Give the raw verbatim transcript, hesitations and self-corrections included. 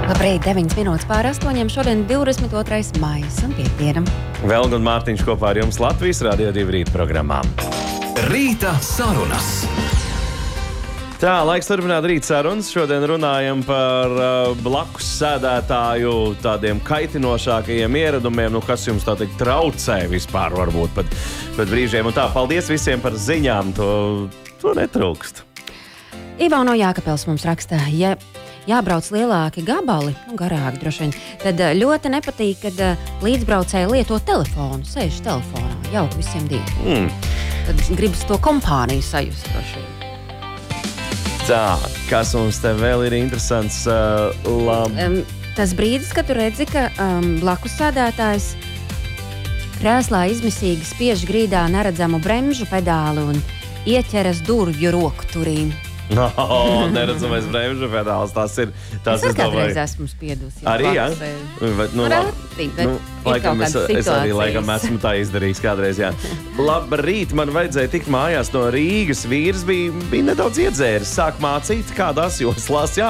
Labrīt, deviņas minūtes pār astoņiem, šodien divdesmit otrais maijs un piekdiena. Velga un Mārtiņš kopā ar jums Latvijas Radio divi rīta programmā. Rīta sarunas. Tā, laiks turpināt rīta sarunas. Šodien runājam par uh, blakus sēdētāju tādiem kaitinošākajiem ieradumiem, nu, kas jums tā teikt traucē vispār varbūt pat, pat brīžiem. Un tā, paldies visiem par ziņām, to, to netrūkst. Ivo no Jākapels mums raksta, ja jābrauc lielāki gabali, nu garāki droši vien, tad ļoti nepatīk, kad līdzbraucēji lieto telefonu, sēž telefonā, jauki visiem divi. Mm. Tad gribas to kompāniju sajust droši vien. Tā, kas mums te vēl ir interesants? Uh, lab... um, tas brīdis, kad tu redzi, ka um, blakus sēdētājs krēslā izmisīgi spiež grīdā neredzamu bremžu pedāli un ieķeras durvju roku turī. No, neredzamais bremžu pedāls, tas ir... Tas es kādreiz esmu spiedusi. Arī, jā? Vai, nu, Rati, nu, laikam es, es arī laikam esmu tā izdarījis kādreiz, jā. Labrīt, man vajadzēja tikt mājās no Rīgas, vīrs bija, bija nedaudz iedzēris, sāk mācīt kādās joslās, jā.